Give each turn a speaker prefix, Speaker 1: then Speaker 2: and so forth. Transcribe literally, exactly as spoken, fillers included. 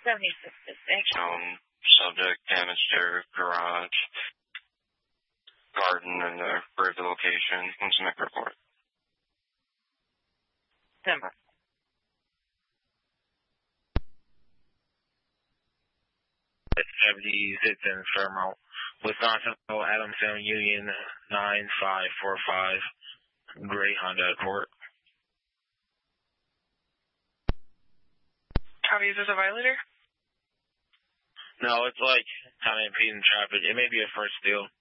Speaker 1: seventy-six, thank you.
Speaker 2: Um, subject, damage to garage, garden, and the rear of the location. What's the next report?
Speaker 1: December.
Speaker 3: seventy-six in Fairmount, Wisconsin, Adamstown Union nine five four five, gray Honda Accord.
Speaker 4: Copy, is this a violator?
Speaker 3: No, it's like kind of impeding traffic. It may be a first deal.